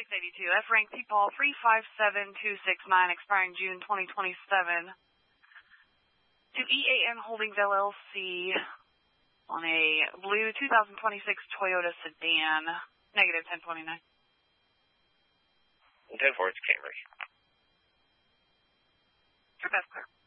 682, F-rank T-Paul 357269, expiring June 2027, to EAN Holdings LLC on a blue 2026 Toyota sedan, negative 1029. 10-4, it's Camry. Trip F clear.